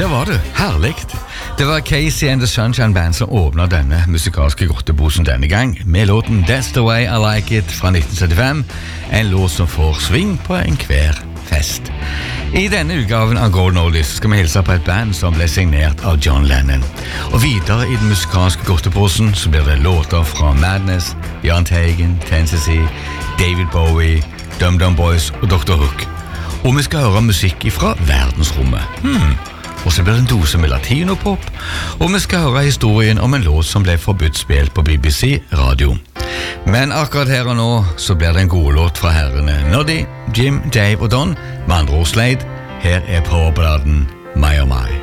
Det var det, herligt. Det var Casey and the Sunshine Band som åpnet denne musikalske grotteposen denne gang, med låten That's the Way I Like It fra 1975, en låt som får sving på en hver fest. I denne utgaven av Golden Oldies skal vi hilse på et band som ble signert av John Lennon. Og videre i den musikalske grotteposen så blir det låter fra Madness, Jahn Teigen, Tennessee, David Bowie, Dum Dum Boys og Dr. Hook. Og vi skal høre musikk fra verdensrommet. Og så blir det en dose med latinopop, og vi skal høre historien om en låt som ble forbudt spilt på BBC Radio. Men akkurat her og nå så blir det en god låt fra herrene Noddy, Jim, Dave og Don, med andre ord Slade. Her er powerballaden My Oh My.